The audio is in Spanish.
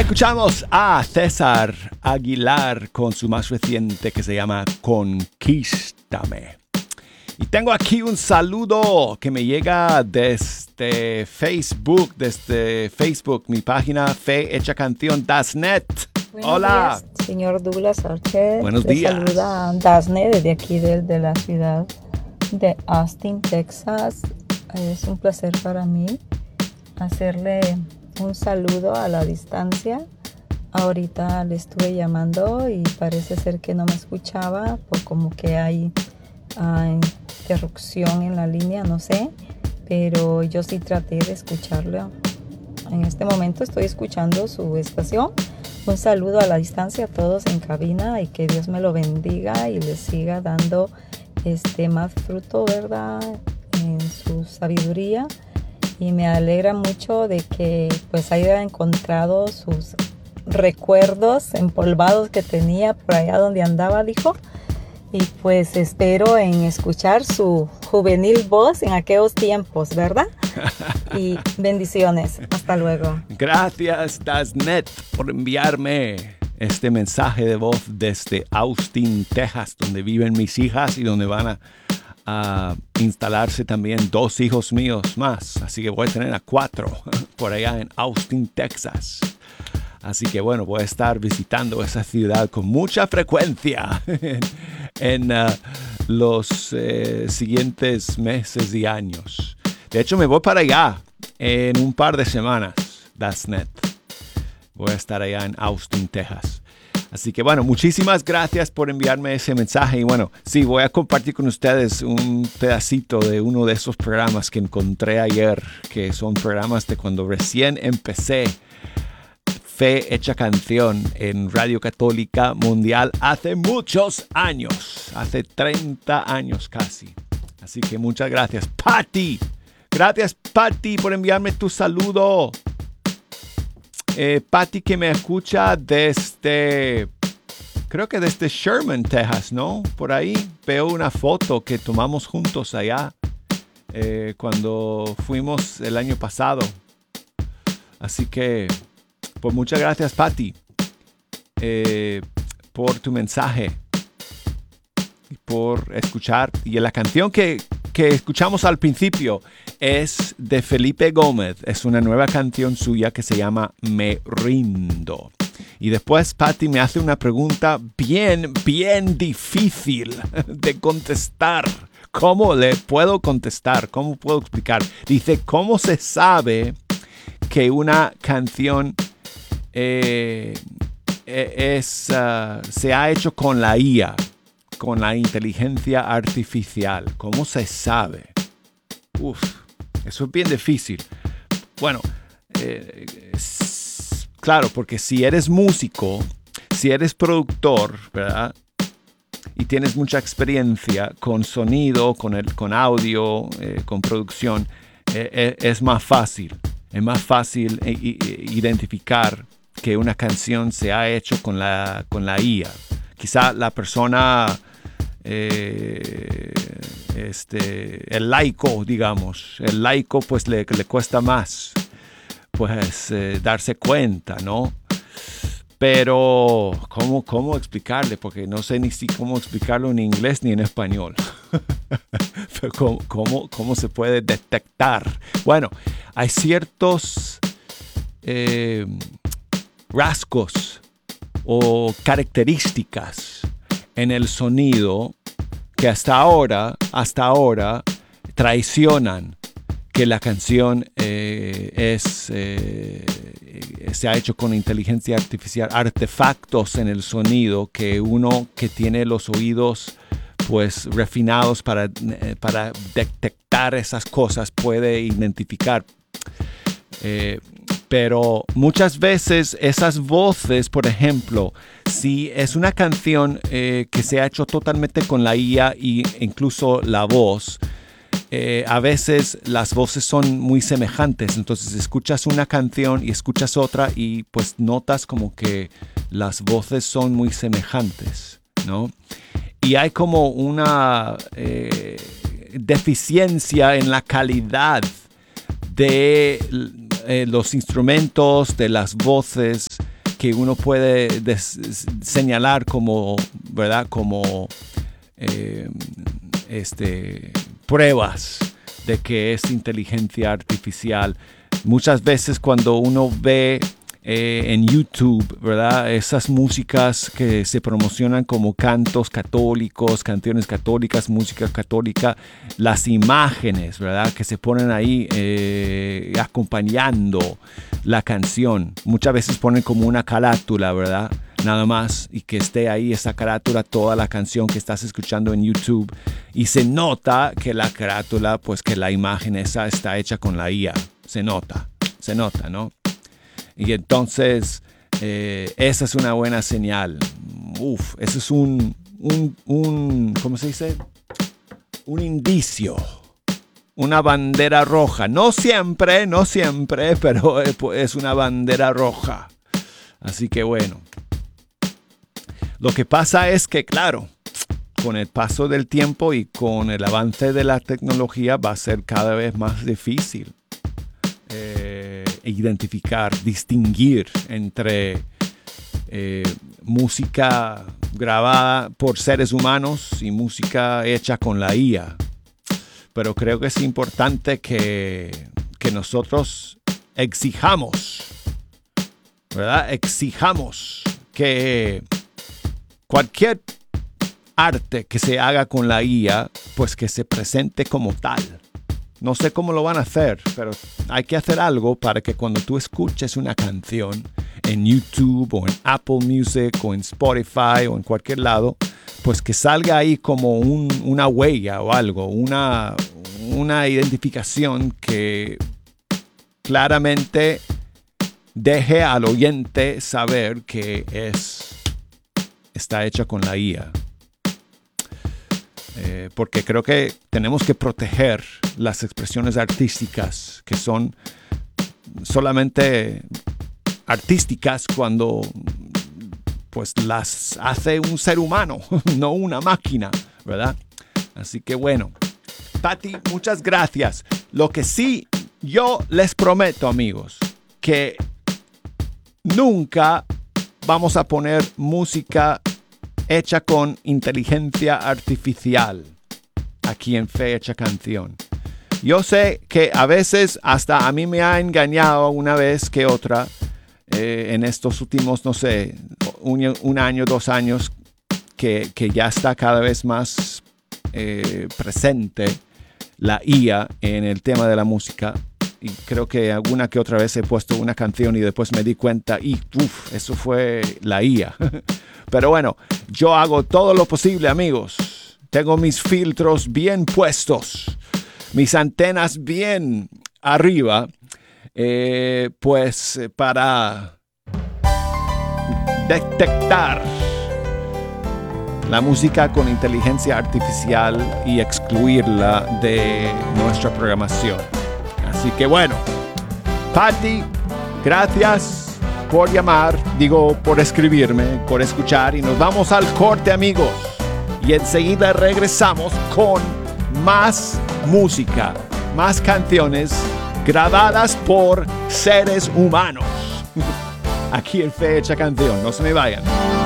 Escuchamos a César Aguilar con su más reciente que se llama Conquístame. Y tengo aquí un saludo que me llega desde Facebook, mi página fehechacanción.net. Hola. Días, señor Douglas Archer. Buenos días. Saluda a Dasne desde aquí, de la ciudad de Austin, Texas. Es un placer para mí hacerle un saludo a la distancia. Ahorita le estuve llamando y parece ser que no me escuchaba, por como que hay interrupción en la línea, no sé, pero yo sí traté de escucharlo. En este momento estoy escuchando su estación. Un saludo a la distancia a todos en cabina y que Dios me lo bendiga y les siga dando más fruto, ¿verdad?, en su sabiduría. Y me alegra mucho de que pues haya encontrado sus recuerdos empolvados que tenía por allá donde andaba, dijo. Y pues espero en escuchar su juvenil voz en aquellos tiempos, ¿verdad? Y bendiciones. Hasta luego. Gracias, Dasnet, por enviarme este mensaje de voz desde Austin, Texas, donde viven mis hijas y donde van a instalarse también 2 hijos míos más. Así que voy a tener a 4 por allá en Austin, Texas. Así que bueno, voy a estar visitando esa ciudad con mucha frecuencia en los siguientes meses y años. De hecho, me voy para allá en un par de semanas. That's net. Voy a estar allá en Austin, Texas. Así que bueno, muchísimas gracias por enviarme ese mensaje. Y bueno, sí, voy a compartir con ustedes un pedacito de uno de esos programas que encontré ayer, que son programas de cuando recién empecé Fe Hecha Canción en Radio Católica Mundial hace muchos años, hace 30 años casi. Así que muchas gracias, Patty. Gracias, Patty, por enviarme tu saludo. Patty, que me escucha creo que desde Sherman, Texas, ¿no? Por ahí veo una foto que tomamos juntos allá cuando fuimos el año pasado. Así que pues muchas gracias, Patty, por tu mensaje y por escuchar. Y la canción que escuchamos al principio es de Felipe Gómez. Es una nueva canción suya que se llama Me Rindo. Y después Patty me hace una pregunta bien difícil de contestar. ¿Cómo le puedo contestar? ¿Cómo puedo explicar? Dice, ¿cómo se sabe que una canción se ha hecho con la IA, con la inteligencia artificial? ¿Cómo se sabe? Eso es bien difícil. Bueno, claro, porque si eres músico, si eres productor, ¿verdad?, y tienes mucha experiencia con sonido, con audio, con producción, es más fácil. Es más fácil identificar que una canción se ha hecho con la IA. Quizá la persona, el laico, digamos, el laico pues le cuesta más pues darse cuenta, ¿no? Pero ¿cómo explicarle? Porque no sé ni si cómo explicarlo en inglés ni en español. ¿Cómo se puede detectar? Bueno, hay ciertos rasgos o características en el sonido que hasta ahora traicionan que la canción se ha hecho con inteligencia artificial, artefactos en el sonido que uno que tiene los oídos pues refinados para detectar esas cosas puede identificar. Pero muchas veces esas voces, por ejemplo, si es una canción que se ha hecho totalmente con la IA e incluso la voz, a veces las voces son muy semejantes. Entonces escuchas una canción y escuchas otra y pues notas como que las voces son muy semejantes, ¿no? Y hay como una deficiencia en la calidad de los instrumentos, de las voces que uno puede señalar como, ¿verdad? Como pruebas de que es inteligencia artificial. Muchas veces cuando uno ve en YouTube, ¿verdad? Esas músicas que se promocionan como cantos católicos, canciones católicas, música católica, las imágenes, ¿verdad? Que se ponen ahí acompañando la canción. Muchas veces ponen como una carátula, ¿verdad? Nada más, y que esté ahí esa carátula, toda la canción que estás escuchando en YouTube. Y se nota que la carátula, pues que la imagen esa está hecha con la IA. Se nota, ¿no? Y entonces, esa es una buena señal. Eso es un ¿cómo se dice? Un indicio. Una bandera roja. No siempre, pero es una bandera roja. Así que bueno. Lo que pasa es que, claro, con el paso del tiempo y con el avance de la tecnología va a ser cada vez más difícil identificar, distinguir entre música grabada por seres humanos y música hecha con la IA. Pero creo que es importante que nosotros exijamos, ¿verdad? Exijamos que cualquier arte que se haga con la IA, pues que se presente como tal. No sé cómo lo van a hacer, pero hay que hacer algo para que cuando tú escuches una canción en YouTube o en Apple Music o en Spotify o en cualquier lado, pues que salga ahí como una huella o algo, una identificación que claramente deje al oyente saber que está hecha con la IA. Porque creo que tenemos que proteger las expresiones artísticas que son solamente artísticas cuando pues las hace un ser humano, no una máquina, ¿verdad? Así que bueno, Patti, muchas gracias. Lo que sí yo les prometo, amigos, que nunca vamos a poner música hecha con inteligencia artificial aquí en Fe Hecha Canción. Yo sé que a veces hasta a mí me ha engañado una vez que otra en estos últimos, no sé, un año, 2 años, que ya está cada vez más presente la IA en el tema de la música. Y creo que alguna que otra vez he puesto una canción y después me di cuenta y eso fue la IA. Pero bueno, yo hago todo lo posible, amigos. Tengo mis filtros bien puestos, mis antenas bien arriba, pues para detectar la música con inteligencia artificial y excluirla de nuestra programación. Así que bueno, Patti, gracias por llamar, por escribirme, por escuchar, y nos vamos al corte, amigos. Y enseguida regresamos con más música, más canciones grabadas por seres humanos. Aquí en Fe Hecha Canción, no se me vayan.